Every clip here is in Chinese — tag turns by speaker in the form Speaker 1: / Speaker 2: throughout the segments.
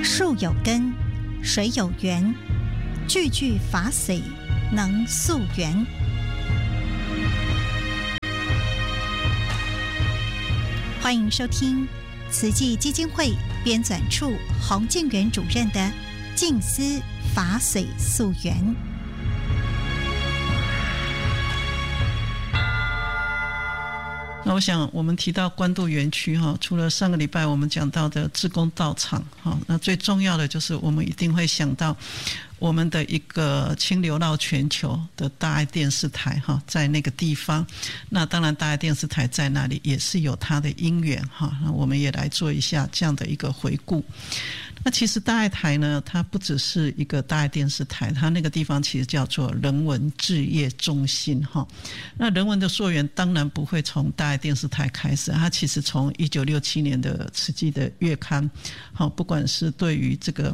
Speaker 1: 树有根，水有源，句句法髓能溯源。欢迎收听慈济基金会编纂处洪敬元主任的静思法髓溯源。
Speaker 2: 那我想我们提到关渡园区除了上个礼拜我们讲到的志工道场，那最重要的就是我们一定会想到我们的一个清流绕全球的大爱电视台在那个地方。那当然大爱电视台在那里也是有它的因缘，那我们也来做一下这样的一个回顾。那其实大爱台呢，它不只是一个大爱电视台，它那个地方其实叫做人文志业中心。那人文的溯源当然不会从大爱电视台开始，它其实从1967年的慈济的月刊，不管是对于这个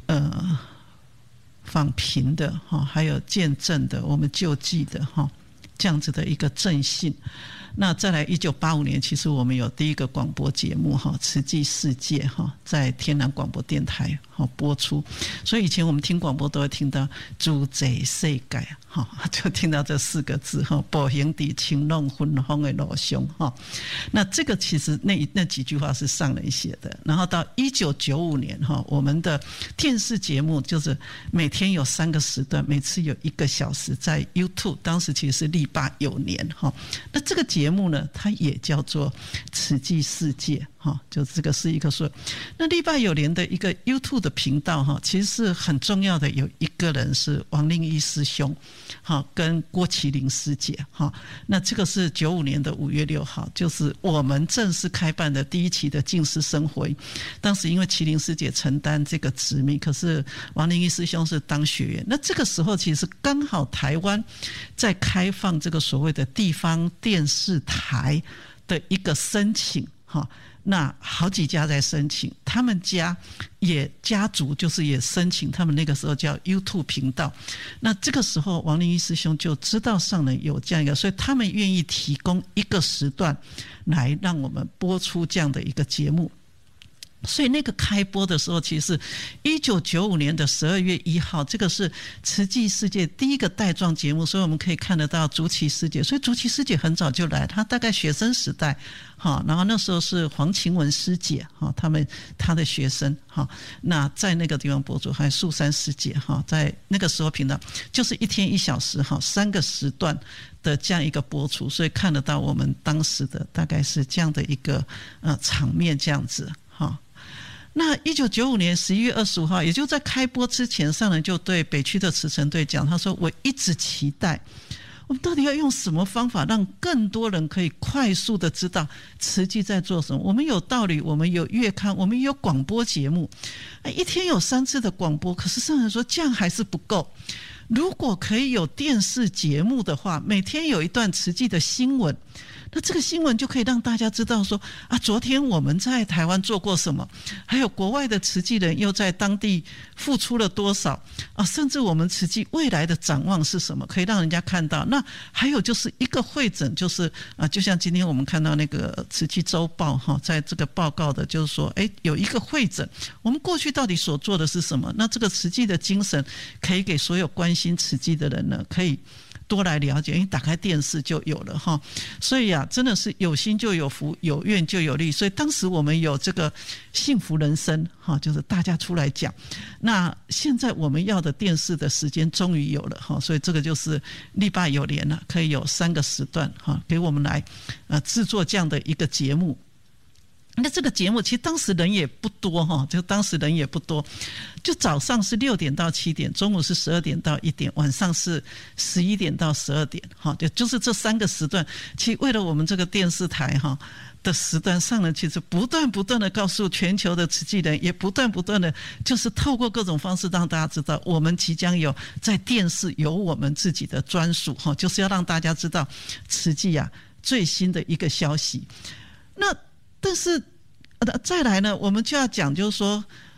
Speaker 2: 访贫的还有见证的，我们救济的这样子的一个正信。那再来1985年，其实我们有第一个广播节目慈济世界在天南广播电台播出。所以以前我们听广播都会听到诸贼世界，就听到这4个字步行在青龙分风的路上。那这个其实那几句话是上人写的。然后到1995年我们的电视节目就是每天有3个时段，每次有1个小时，在 YouTube， 当时其实是力霸有年。那这个节目呢，它也叫做慈济世界，就这个是一个说。那力霸有年的一个 YouTube 的频道其实是很重要的，有一个人是王令一师兄跟郭麒麟师姐。那这个是95年的5月6号，就是我们正式开办的第1期的净思生活。当时因为麒麟师姐承担这个职命，可是王令一师兄是当学员。那这个时候其实刚好台湾在开放这个所谓的地方电视台的一个申请，那好几家在申请，他们家族就是也申请，他们那个时候叫 YouTube 频道。那这个时候王令一师兄就知道上人有这样一个，所以他们愿意提供1个时段来让我们播出这样的一个节目。所以那个开播的时候其实是1995年的12月1号，这个是慈济世界第一个带状节目。所以我们可以看得到竹崎师姐，所以竹崎师姐很早就来，她大概学生时代，然后那时候是黄晴雯师姐，她的学生，那在那个地方播出，还有素山师姐，在那个时候频道就是1天1小时3个时段的这样一个播出。所以看得到我们当时的大概是这样的一个场面这样子。那1995年11月25号，也就在开播之前，上人就对北区的慈诚队讲，他说我一直期待我们到底要用什么方法让更多人可以快速的知道慈济在做什么。我们有道理，我们有月刊，我们有广播节目，1天有3次的广播，可是上人说这样还是不够。如果可以有电视节目的话，每天有一段慈济的新闻，那这个新闻就可以让大家知道说昨天我们在台湾做过什么，还有国外的慈济人又在当地付出了多少甚至我们慈济未来的展望是什么，可以让人家看到。那还有就是一个会诊，就是就像今天我们看到那个慈济周报在这个报告的就是说有一个会诊，我们过去到底所做的是什么，那这个慈济的精神可以给所有关心慈济的人呢可以多来了解，因为打开电视就有了所以真的是有心就有福，有愿就有力。所以当时我们有这个幸福人生就是大家出来讲。那现在我们要的电视的时间终于有了所以这个就是力霸有年了，可以有3个时段给我们来制作这样的一个节目。那这个节目其实当时人也不多就当时人也不多，就早上是6点到7点，中午是12点到1点，晚上是11点到12点就是这3个时段。其实为了我们这个电视台的时段上呢，其实不断的告诉全球的慈济人，也不断的就是透过各种方式让大家知道我们即将有在电视有我们自己的专属就是要让大家知道慈济最新的一个消息。那但是再来呢，我们就要讲就是说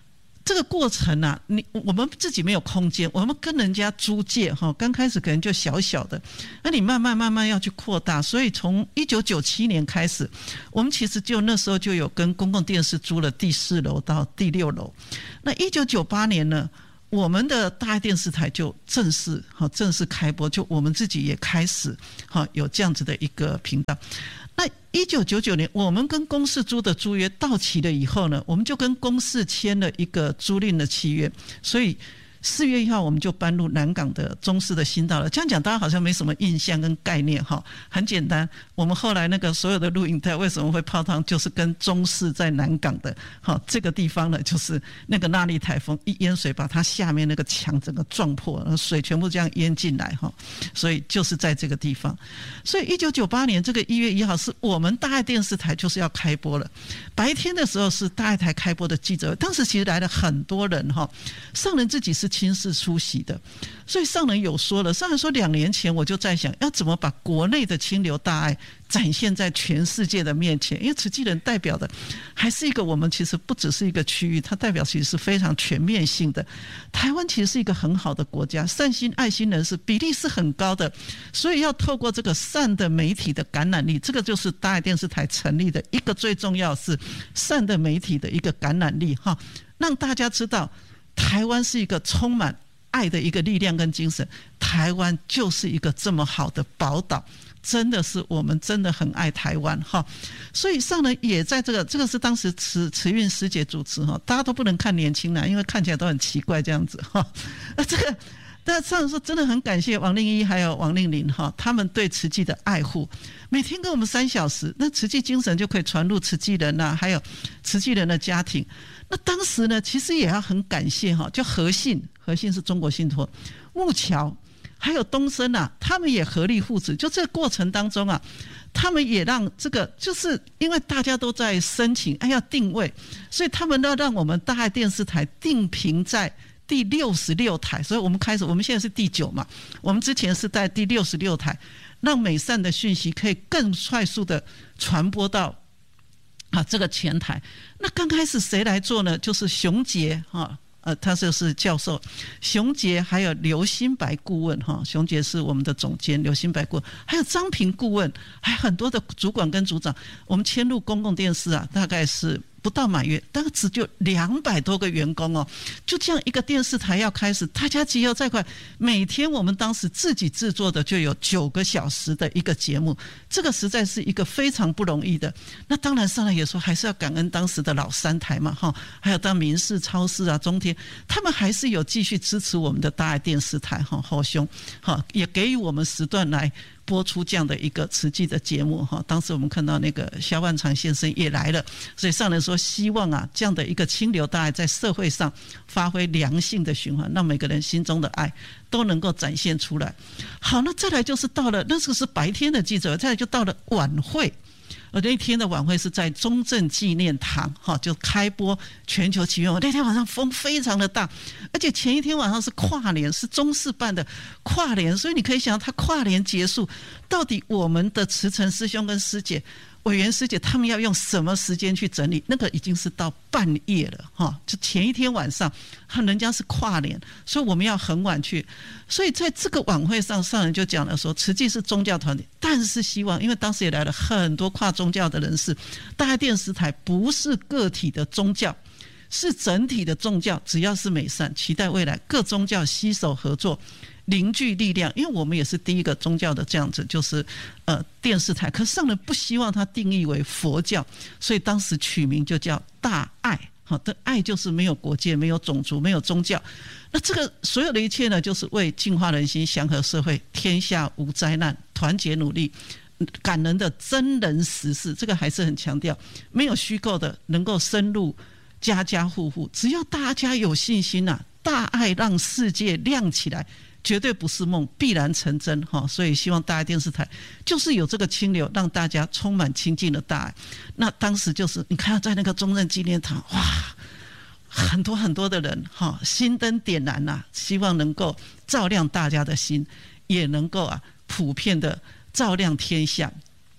Speaker 2: 这个过程啊，我们自己没有空间，我们跟人家租借哈，刚开始可能就小小的，那你慢慢要去扩大，所以从1997年开始，我们其实就那时候就有跟公共电视租了第4楼到第6楼。那1998年呢，我们的大爱电视台就正式开播，就我们自己也开始有这样子的一个频道。那1999年我们跟公视租的租约到期了以后呢，我们就跟公视签了一个租赁的契约，所以4月1号我们就搬入南港的中视的新道了。这样讲大家好像没什么印象跟概念哈，很简单，我们后来那个所有的录影带为什么会泡汤，就是跟中视在南港的这个地方呢，就是那个纳莉台风一淹水，把它下面那个墙整个撞破，然后水全部这样淹进来哈，所以就是在这个地方。所以1998年这个1月1号是我们大爱电视台就是要开播了。白天的时候是大爱台开播的记者会，当时其实来了很多人哈，上人自己是亲自出席的，所以上人有说了，上人说2年前我就在想要怎么把国内的清流大爱展现在全世界的面前，因为慈济人代表的还是一个我们其实不只是一个区域，它代表其实是非常全面性的。台湾其实是一个很好的国家，善心爱心人士比例是很高的，所以要透过这个善的媒体的感染力，这个就是大爱电视台成立的一个最重要是善的媒体的一个感染力哈，让大家知道台湾是一个充满爱的一个力量跟精神，台湾就是一个这么好的宝岛，真的是我们真的很爱台湾哈。所以上人也在这个是当时慈运师姐主持哈，大家都不能看年轻人，因为看起来都很奇怪这样子哈。那这个但上人说真的很感谢王令一还有王令麟哈，他们对慈济的爱护，每天跟我们3小时，那慈济精神就可以传入慈济人还有慈济人的家庭。那当时呢，其实也要很感谢哈，就和信是中国信托，木桥还有东升他们也合力护持。就这个过程当中他们也让这个，就是因为大家都在申请要定位，所以他们要让我们大爱电视台定频在第66台，所以我们现在是第9嘛，我们之前是在第66台，让美善的讯息可以更快速的传播到这个前台。那刚开始谁来做呢？就是熊杰他就是教授熊杰，还有刘新白顾问熊杰是我们的总监，刘新白顾问，还有张平顾问，还有很多的主管跟组长。我们迁入公共电视大概是不到满月，但是只就200多个员工就这样一个电视台要开始，大家集合在一块，每天我们当时自己制作的就有9个小时的一个节目，这个实在是一个非常不容易的。那当然上来也说还是要感恩当时的老3台嘛还有当民视、超视中天，他们还是有继续支持我们的大爱电视台好兄也给予我们时段来播出这样的一个慈济的节目当时我们看到那个萧万长先生也来了，所以上人说希望这样的一个清流大爱在社会上发挥良性的循环，让每个人心中的爱都能够展现出来。好，那再来就是到了那个是白天的记者，再来就到了晚会。那一天的晚会是在中正纪念堂就开播全球祈愿晚会。那天晚上风非常的大，而且前一天晚上是跨年，是中视办的跨年，所以你可以想他跨年结束，到底我们的慈诚师兄跟师姐、委员师姐他们要用什么时间去整理？那个已经是到半夜了就前一天晚上人家是跨年，所以我们要很晚去。所以在这个晚会上，上人就讲了说，慈济是宗教团体，但是希望，因为当时也来了很多跨宗教的人士，大爱电视台不是个体的宗教，是整体的宗教，只要是美善，期待未来各宗教携手合作，凝聚力量。因为我们也是第一个宗教的这样子，就是电视台，可是上人不希望它定义为佛教，所以当时取名就叫大爱。好的，爱就是没有国界、没有种族、没有宗教。那这个所有的一切呢，就是为净化人心、祥和社会、天下无灾难，团结努力，感人的真人实事。这个还是很强调，没有虚构的，能够深入家家户户。只要大家有信心大爱让世界亮起来，绝对不是梦，必然成真所以希望大爱电视台就是有这个清流，让大家充满清净的大爱。那当时就是你看到在那个中正纪念堂，哇，很多很多的人心灯点燃希望能够照亮大家的心，也能够普遍的照亮天下。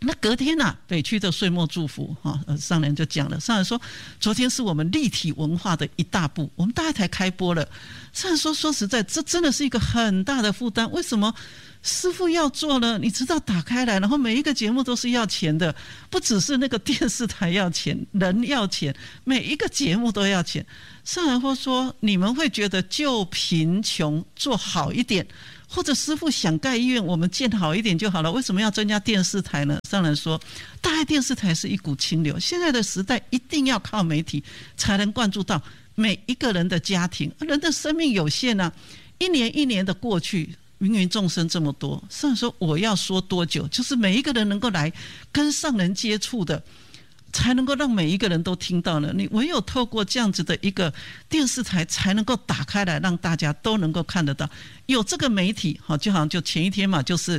Speaker 2: 那隔天啊，北区的岁末祝福上人就讲了，上人说昨天是我们立体文化的一大步，我们大爱台开播了。上人说实在，这真的是一个很大的负担。为什么师父要做呢？你知道打开来，然后每一个节目都是要钱的，不只是那个电视台要钱，人要钱，每一个节目都要钱。上人会说，你们会觉得就贫穷做好一点，或者师父想盖医院，我们建好一点就好了，为什么要增加电视台呢？上人说，大爱电视台是一股清流，现在的时代一定要靠媒体才能灌注到每一个人的家庭，人的生命有限啊，一年一年的过去，芸芸众生这么多，上人说我要说多久，就是每一个人能够来跟上人接触的，才能够让每一个人都听到呢。你唯有透过这样子的一个电视台，才能够打开来，让大家都能够看得到。有这个媒体，就好像就前一天嘛，就是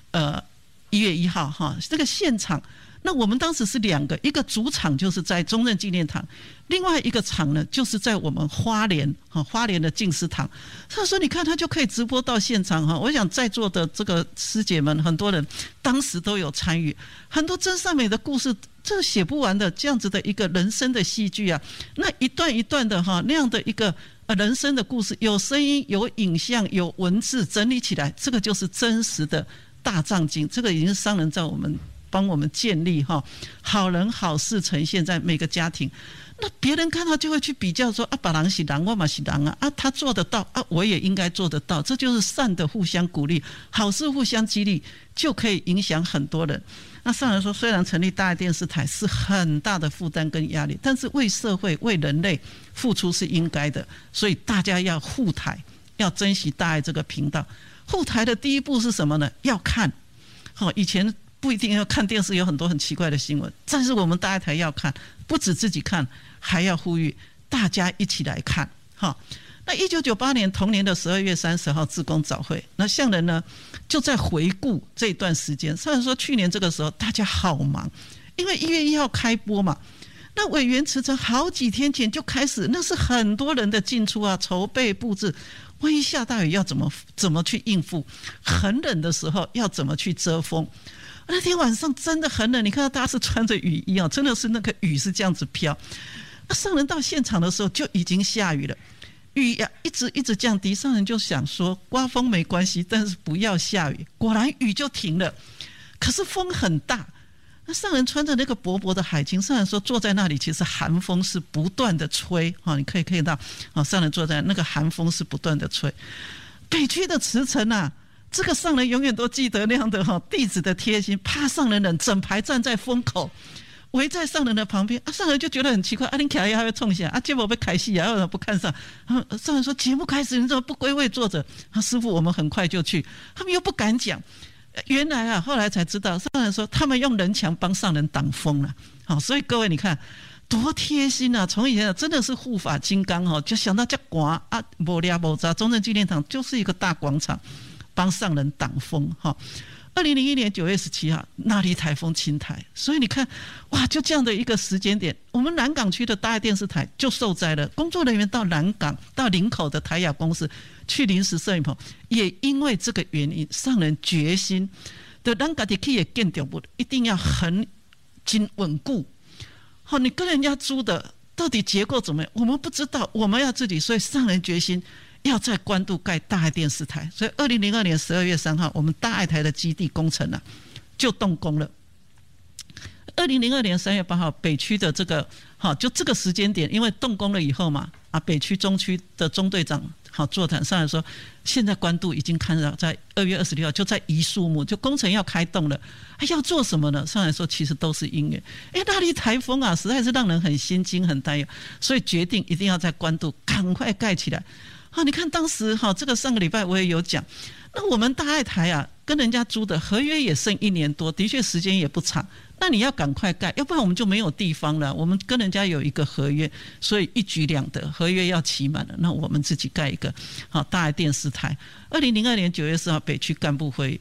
Speaker 2: 1月1号这个现场。那我们当时是2个，一个主场就是在中正纪念堂，另外一个场呢就是在我们花莲的静思堂。他说你看他就可以直播到现场我想在座的这个师姐们很多人当时都有参与，很多真善美的故事，这写不完的这样子的一个人生的戏剧啊，那一段一段的那样的一个人生的故事，有声音有影像有文字整理起来，这个就是真实的大藏经，这个已经是上人在我们帮我们建立好人好事呈现在每个家庭。那别人看到就会去比较说别人是人我嘛是人他做得到我也应该做得到，这就是善的互相鼓励，好事互相激励，就可以影响很多人。那上人说，虽然成立大爱电视台是很大的负担跟压力，但是为社会为人类付出是应该的，所以大家要护台，要珍惜大爱这个频道。护台的第一步是什么呢？要看以前不一定要看电视，有很多很奇怪的新闻，但是我们大爱台要看，不止自己看，还要呼吁大家一起来看。那1998年同年的12月30号志工早会，那上人呢就在回顾这段时间。上人说去年这个时候大家好忙，因为1月1号开播嘛，那委员辞呈好几天前就开始，那是很多人的进出筹备布置，万一下大雨要怎么去应付，很冷的时候要怎么去遮风。那天晚上真的很冷，你看到大家是穿着雨衣真的是那个雨是这样子飘。那上人到现场的时候就已经下雨了，雨一直降低，上人就想说刮风没关系，但是不要下雨。果然雨就停了，可是风很大。那上人穿着那个薄薄的海青，上人说坐在那里其实寒风是不断的吹你可以看到上人坐在那个寒风是不断的吹。北区的慈诚这个上人永远都记得那样的弟子的贴心，怕上人冷，整排站在风口围在上人的旁边上人就觉得很奇怪你起来还会冲下节目被开戏为什么不看上上人说节目开始你怎么不归位坐着师父我们很快就去，他们又不敢讲。原来后来才知道，上人说他们用人墙帮上人挡风了所以各位你看多贴心从以前真的是护法金刚就想到这寒没抓没扎，中正纪念堂就是一个大广场，帮上人挡风2001年9月17号那莉台风侵台，所以你看哇，就这样的一个时间点，我们南港区的大爱电视台就受灾了，工作人员到南港到林口的台雅公司去临时摄影棚，也因为这个原因，上人决心的咱自己去也建筑物一定要很紧稳固你跟人家租的到底结构怎么样我们不知道，我们要自己，所以上人决心要在关渡盖大爱电视台。所以2002年12月3号我们大爱台的基地工程就动工了。2002年3月8号北区的这个就这个时间点，因为动工了以后嘛北区中区的中队长座谈上来说，现在关渡已经看到在2月26号就在移树木，就工程要开动了要做什么呢？上来说其实都是因缘那里台风实在是让人很心惊很担忧，所以决定一定要在关渡赶快盖起来你看当时这个上个礼拜我也有讲，那我们大爱台跟人家租的合约也剩1年多，的确时间也不长，那你要赶快盖，要不然我们就没有地方了。我们跟人家有一个合约，所以一举两得，合约要期满了，那我们自己盖一个大爱电视台。2002年9月4号北区干部会议，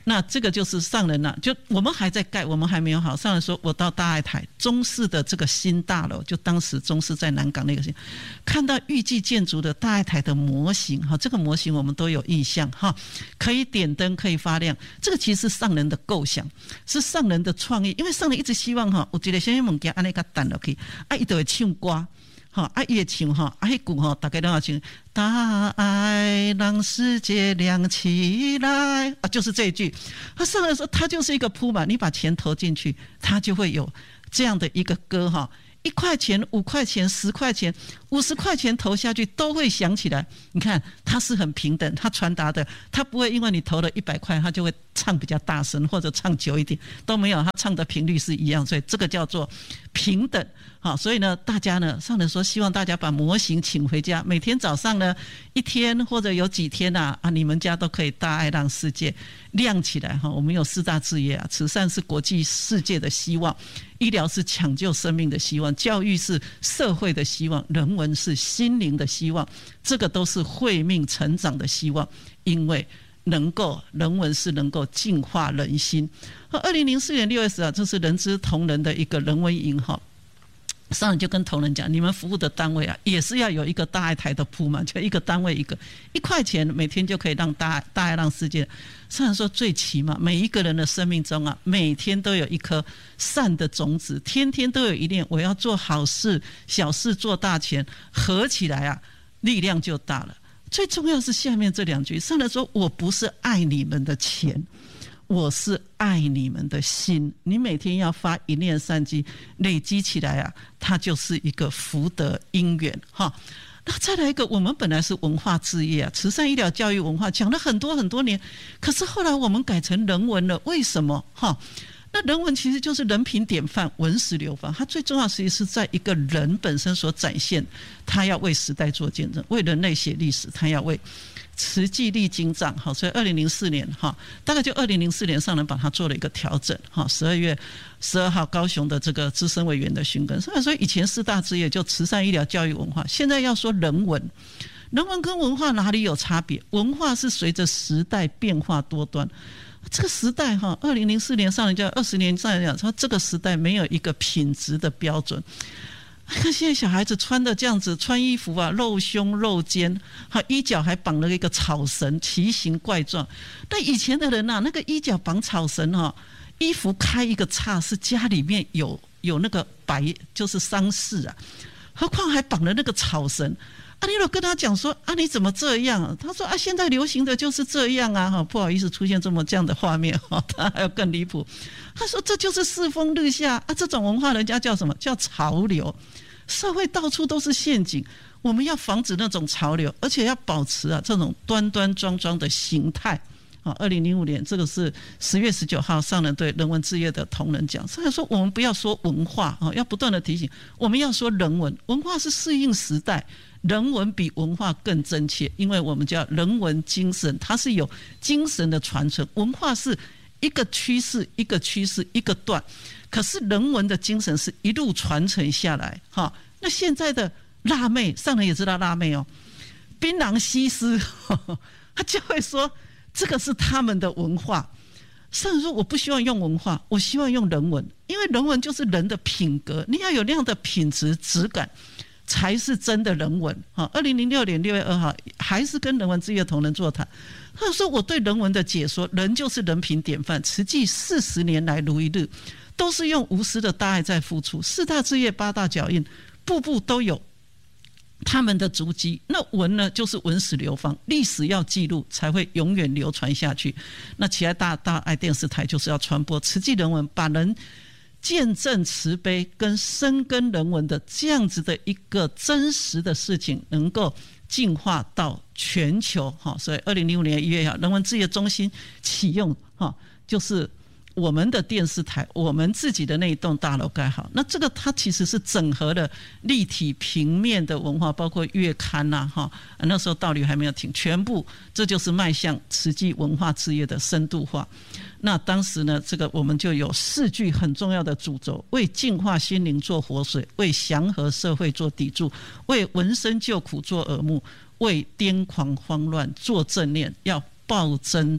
Speaker 2: 那这个就是上人啊，就我们还在盖，我们还没有好。上人说，我到大爱台中视的这个新大楼，就当时中视在南港那个新，看到预计建筑的大爱台的模型哈，这个模型我们都有印象哈，可以点灯，可以发亮。这个其实是上人的构想，是上人的创意，因为上人一直希望哈，我觉得像物件安尼个弹落去，啊，伊就会唱歌。好，伊会唱哈，迄句哈，大家都要唱。大爱让世界亮起来啊，就是这一句。他上来说，他就是一个铺满，你把钱投进去，他就会有这样的一个歌哈。1块钱、5块钱、10块钱、50块钱投下去都会响起来。你看，它是很平等，它传达的，它不会因为你投了100块，它就会唱比较大声或者唱久一点，都没有，它唱的频率是一样，所以这个叫做平等。好，所以呢，大家呢，上人说希望大家把模型请回家，每天早上呢，1天或者有几天啊，你们家都可以大爱让世界亮起来哈。我们有4大志业啊，慈善是国际世界的希望，医疗是抢救生命的希望，教育是社会的希望，人文是心灵的希望，这个都是慧命成长的希望，因为人文是能够净化人心。2004年6月10号，这是人之同仁的一个人文营哈。上人就跟同仁讲，你们服务的单位啊，也是要有一个大爱台的铺满，就一个单位1块钱，每天就可以让大爱让世界。上人说最起码每一个人的生命中啊，每天都有一颗善的种子，天天都有一念我要做好事，小事做大钱，合起来啊，力量就大了。最重要是下面这2句，上人说我不是爱你们的钱，我是爱你们的心。你每天要发1念善积，累积起来啊，它就是一个福德因缘哈。那再来一个，我们本来是文化志业啊，慈善医疗教育文化讲了很多年，可是后来我们改成人文了，为什么哈？那人文其实就是人品典范，文史流芳，它最重要其实是在一个人本身所展现，他要为时代做见证，为人类写历史，他要为慈济立经藏。好，所以2004年哈，大概就2004年上人把它做了一个调整哈。12月12号高雄的这个资深委员的询问，所以以前4大志业就慈善医疗教育文化，现在要说人文。人文跟文化哪里有差别？文化是随着时代变化多端。这个时代哈，2004年上人讲，20年上人讲说，这个时代没有一个品质的标准。看现在小孩子穿的这样子，穿衣服啊，露胸露肩，衣角还绑了一个草绳，奇形怪状。但以前的人啊，那个衣角绑草绳哈，衣服开一个叉，是家里面有那个就是丧事啊，何况还绑了那个草绳。你如果跟他讲说你怎么这样？他说现在流行的就是这样啊，不好意思出现这样的画面他还有更离谱。他说这就是世风日下这种文化人家叫什么？叫潮流。社会到处都是陷阱，我们要防止那种潮流，而且要保持这种端端庄庄的形态。2005年这个是10月19号上人对人文志业的同仁讲，上人说我们不要说文化要不断的提醒，我们要说人文。文化是适应时代，人文比文化更真切，因为我们叫人文精神，它是有精神的传承，文化是一个趋势一个趋势一个段，可是人文的精神是一路传承下来。那现在的辣妹，上人也知道辣妹槟榔西施他就会说这个是他们的文化。上人说我不希望用文化，我希望用人文，因为人文就是人的品格，你要有那样的品质质感才是真的人文。2006年6月2号还是跟人文志业同仁座谈，他说我对人文的解说，人就是人品典范，慈济40年来如一日都是用无私的大爱在付出，4大志业8大脚印，步步都有他们的足迹。那文呢，就是文史流芳，历史要记录才会永远流传下去。那其他大爱电视台就是要传播慈济人文，把人见证慈悲跟深耕人文的这样子的一个真实的事情能够进化到全球。所以2005年1月人文志业中心启用，就是我们的电视台，我们自己的那一栋大楼盖好。那这个它其实是整合了立体平面的文化，包括月刊那时候道理还没有停，全部这就是迈向慈济文化志业的深度化。那当时呢，这个我们就有4句很重要的主轴：为净化心灵做活水，为祥和社会做砥柱，为闻声救苦做耳目，为癫狂慌乱做正念，要暴增导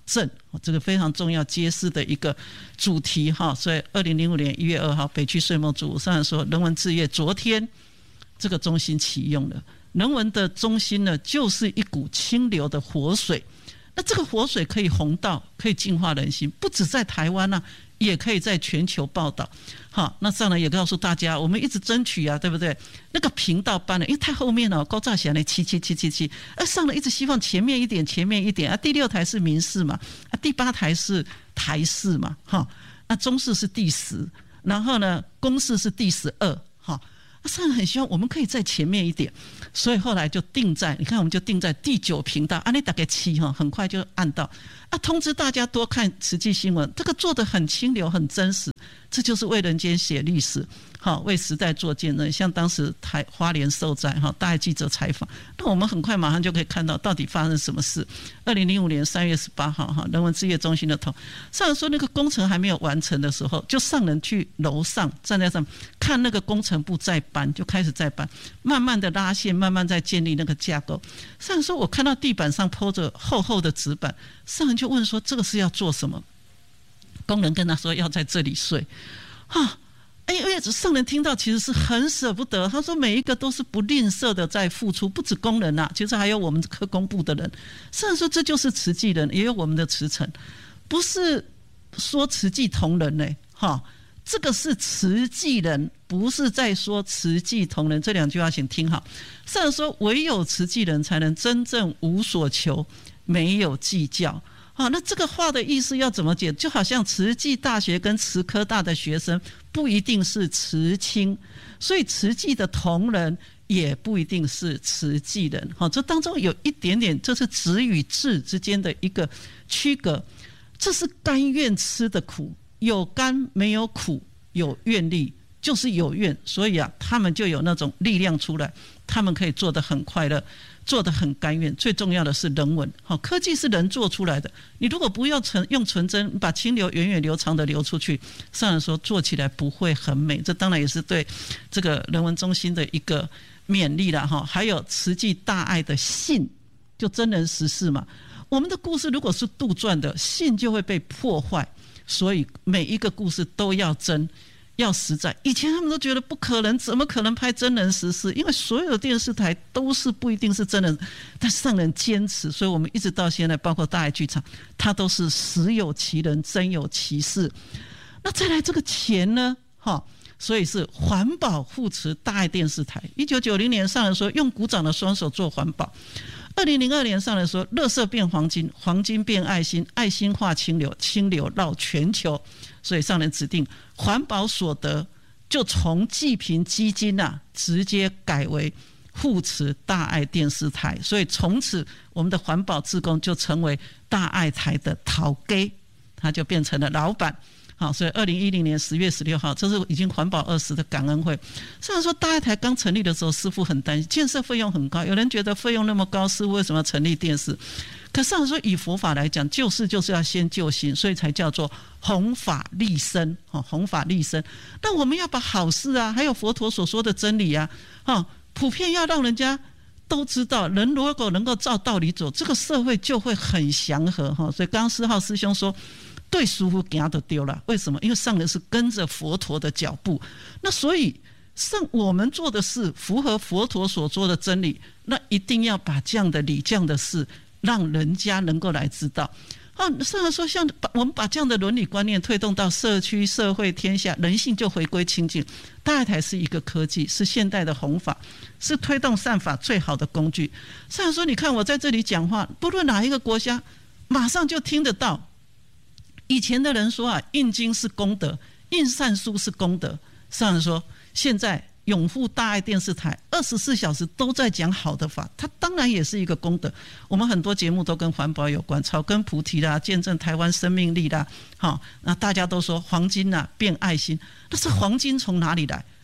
Speaker 2: 正，这个非常重要揭示的一个主题哈。所以2005年1月2号北区岁末主舞上说，人文志业昨天这个中心启用了。人文的中心呢，就是一股清流的活水。那这个活水可以弘道，可以净化人心，不止在台湾啊，也可以在全球报道。好，那上人也告诉大家，我们一直争取啊，对不对？那个频道搬了，因为太后面了，高炸起来77777，上人一直希望前面一点，前面一点啊。第6台是民视嘛，第8台是台视嘛，哈，那中视是第10，然后呢，公视是第12，哈。上人很希望我们可以在前面一点，所以后来就定在，你看我们就定在第9频道，你大概7，很快就按到通知大家多看慈济新闻，这个做得很清流很真实，这就是为人间写历史，为时代做见证。像当时花莲受灾，大爱记者采访，那我们很快马上就可以看到到底发生什么事。2005年3月18号人文志业中心的头上人说，那个工程还没有完成的时候，就上人去楼上站在上看那个工程部在搬，就开始在搬，慢慢的拉线，慢慢在建立那个架构。上人说，我看到地板上铺着厚厚的纸板，上人就问说，这个是要做什么？工人跟他说要在这里睡因为上人听到其实是很舍不得，他说每一个都是不吝啬的在付出，不止工人啊，其实还有我们科工部的人。上人说这就是慈济人，也有我们的慈诚，不是说慈济同仁这个是慈济人，不是在说慈济同仁。这2句话请听好。上人说，唯有慈济人才能真正无所求，没有计较。那这个话的意思要怎么解？就好像慈济大学跟慈科大的学生不一定是慈青，所以慈济的同仁也不一定是慈济人。这当中有一点点，这是职与智之间的一个区隔。这是甘愿吃的苦，有甘没有苦，有愿力就是有愿，所以他们就有那种力量出来，他们可以做得很快乐，做得很甘愿。最重要的是人文，科技是人做出来的，你如果不要用纯真把清流源远流长的流出去，上人说做起来不会很美。这当然也是对这个人文中心的一个勉励啦。还有慈济大爱的信，就真人实事嘛。我们的故事如果是杜撰的，信就会被破坏，所以每一个故事都要真要实在。以前他们都觉得不可能，怎么可能拍真人实事？因为所有的电视台都是不一定是真人，但上人坚持，所以我们一直到现在，包括大爱剧场，它都是实有其人，真有其事。那再来这个钱呢？所以是环保护持大爱电视台。1990年上人说，用鼓掌的双手做环保。2002年上人说，垃圾变黄金，黄金变爱心，爱心化清流，清流绕全球。所以上人指定环保所得就从济贫基金直接改为护持大爱电视台，所以从此我们的环保志工就成为大爱台的头家，他就变成了老板。好，所以2010年10月16号，这是已经环保20的感恩会。虽然说大爱台刚成立的时候，师父很担心建设费用很高，有人觉得费用那么高，师父为什么要成立电视？可上人说，以佛法来讲，救世就是要先救心，所以才叫做弘法利生。弘法利生，那我们要把好事还有佛陀所说的真理普遍要让人家都知道。人如果能够照道理走，这个社会就会很祥和。所以刚刚4号师兄说，对师父行就对了。为什么？因为上人是跟着佛陀的脚步，那所以我们做的事符合佛陀所说的真理，那一定要把这样的理、这样的事让人家能够来知道。上人说，像我们把这样的伦理观念推动到社区、社会、天下，人性就回归清净。大爱台是一个科技，是现代的弘法，是推动善法最好的工具。上人说，你看我在这里讲话，不论哪一个国家，马上就听得到。以前的人说印经是功德，印善书是功德。上人说，现在拥护大爱电视台24小时都在讲好的法，它当然也是一个功德。我们很多节目都跟环保有关，草根菩提啦，见证台湾生命力啦。那大家都说黄金变爱心，那是黄金从哪里来？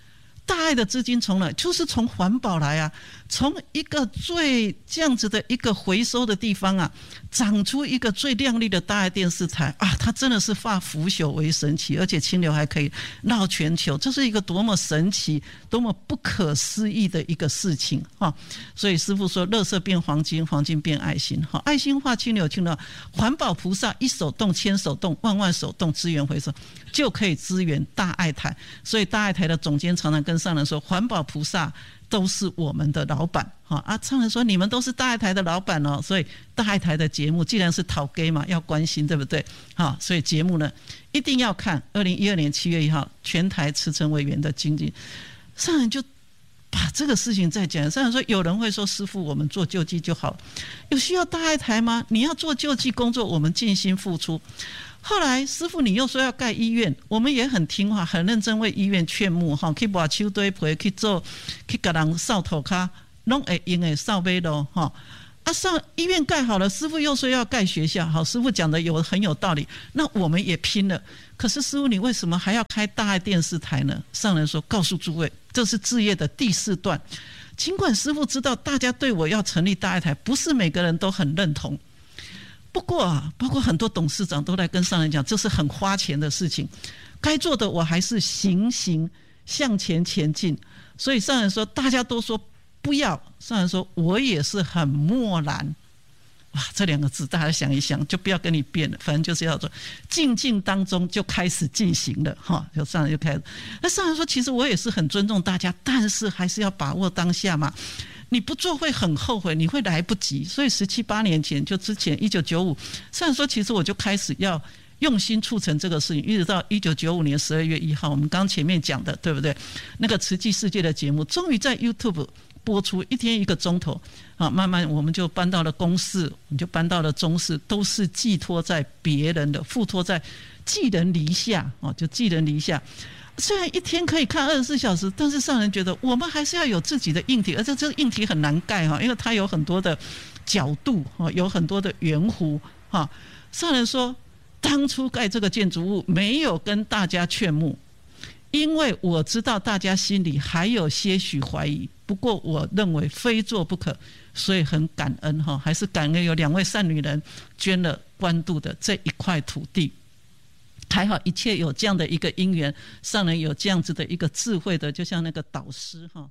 Speaker 2: 大爱的资金从哪？就是从环保来啊，从一个最这样子的一个回收的地方啊，长出一个最亮丽的大爱电视台啊，它真的是化腐朽为神奇，而且清流还可以绕全球，这是一个多么神奇、多么不可思议的一个事情哈。所以师父说，垃圾变黄金，黄金变爱心，好，爱心化清流，清流环保菩萨一手动、千手动、万万手动，资源回收就可以支援大爱台。所以大爱台的总监常常跟上人说，环保菩萨都是我们的老板啊！上人说你们都是大爱台的老板哦，所以大爱台的节目既然是讨给嘛，要关心，对不对？好，所以节目呢一定要看。2012年7月1号，全台慈诚委员的经济，上人就把这个事情再讲。上人说，有人会说，师父，我们做救济就好，有需要大爱台吗？你要做救济工作，我们尽心付出。后来师父你又说要盖医院，我们也很听话，很认真为医院劝募哈，去把手堆皮去做，去给人扫涂骹，拢会用的扫马路哈。上医院盖好了，师父又说要盖学校，好，师父讲的很有道理，那我们也拼了。可是师父你为什么还要开大爱电视台呢？上人说，告诉诸位，这是志业的第4段。尽管师父知道大家对我要成立大爱台，不是每个人都很认同。不过啊，包括很多董事长都来跟上人讲，这是很花钱的事情，该做的我还是行向前前进。所以上人说，大家都说不要，上人说我也是很漠然。哇，这2个字大家想一想，就不要跟你辩了，反正就是要做，静静当中就开始进行了哈。就上人就开始，那上人说，其实我也是很尊重大家，但是还是要把握当下嘛。你不做会很后悔，你会来不及。所以17、18年前，就之前1995，虽然说其实我就开始要用心促成这个事情，一直到1995年12月1号，我们刚前面讲的，对不对？那个慈济世界的节目，终于在 YouTube 播出，1天1个钟头啊，慢慢我们就搬到了公视，我们就搬到了中视，都是寄托在别人的，付托在寄人篱下啊，就寄人篱下。虽然1天可以看24小时，但是上人觉得我们还是要有自己的硬体，而且这个硬体很难盖哈，因为它有很多的角度哈，有很多的圆弧哈。上人说，当初盖这个建筑物没有跟大家劝募，因为我知道大家心里还有些许怀疑，不过我认为非做不可，所以很感恩哈，还是感恩有2位善女人捐了关渡的这一块土地。还好一切有这样的一个因缘，上人有这样子的一个智慧的，就像那个导师哈。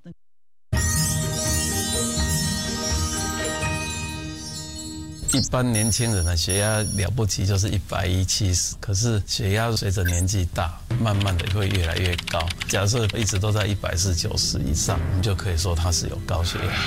Speaker 3: 一般年轻人的血压了不起就是170，可是血压随着年纪大，慢慢的会越来越高。假设一直都在140/90以上，你就可以说他是有高血压。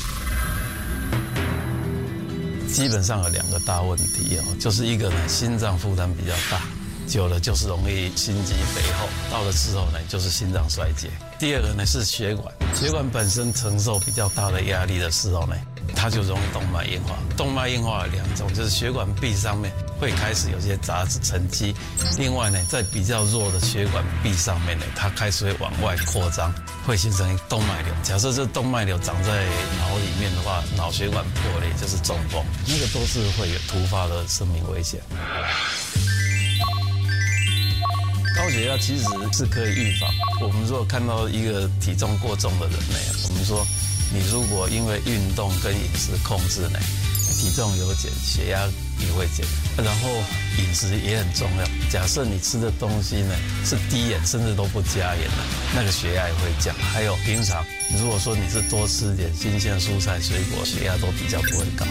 Speaker 3: 基本上有2个大问题哦，就是一个呢，心脏负担比较大。久了就是容易心肌肥厚，到了之后呢就是心脏衰竭。第2个呢是血管本身承受比较大的压力的时候呢，它就容易动脉硬化。动脉硬化有2种，就是血管壁上面会开始有些杂质沉积，另外呢在比较弱的血管壁上面呢，它开始会往外扩张，会形成动脉瘤。假设这动脉瘤长在脑里面的话，脑血管破裂就是中风，那个都是会有突发的生命危险。高血压其实是可以预防。我们如果看到一个体重过重的人呢，我们说你如果因为运动跟饮食控制呢，体重有减，血压也会减。然后饮食也很重要。假设你吃的东西呢是低盐，甚至都不加盐的，那个血压也会降。还有平常如果说你是多吃点新鲜蔬菜水果，血压都比较不会高。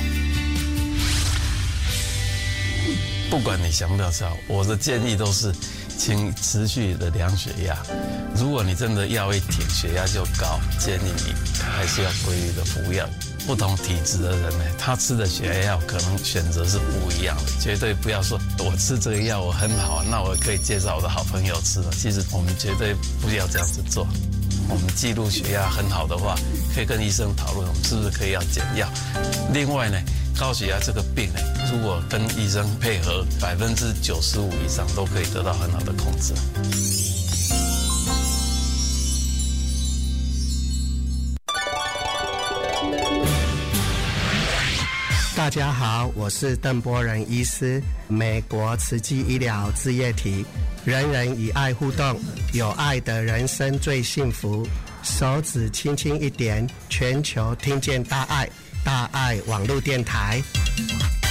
Speaker 3: 不管你想不想，我的建议都是请持续的量血压。如果你真的药一停，血压就高，建议你还是要规律的服药。不同体质的人呢，他吃的血压药可能选择是不一样的，绝对不要说我吃这个药我很好，那我可以介绍我的好朋友吃了。其实我们绝对不要这样子做。我们记录血压很好的话，可以跟医生讨论我们是不是可以要减药。另外呢，高血压这个病呢，如果跟医生配合，95%以上都可以得到很好的控制。
Speaker 4: 大家好，我是邓波仁医师，美国慈济医疗志业体，人人以爱互动，有爱的人生最幸福。 手指轻轻一点，全球听见大爱，大爱网络电台。